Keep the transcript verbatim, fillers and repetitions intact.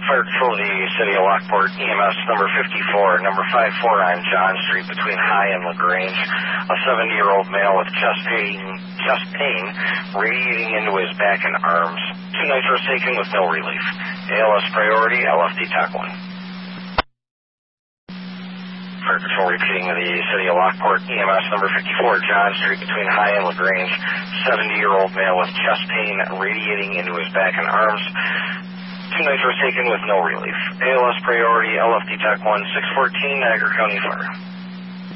Fire Control to the City of Lockport, E M S number fifty-four, number fifty-four on John Street between High and LaGrange. A seventy-year-old male with chest pain, chest pain radiating into his back and arms. Two nitros taken with no relief. A L S priority, L F D TAC one. Fire Control repeating to the City of Lockport, E M S number fifty-four, John Street between High and LaGrange. seventy-year-old male with chest pain radiating into his back and arms. Two nitros taken with no relief. A L S priority, L F D TAC one, six fourteen, Niagara County Fire.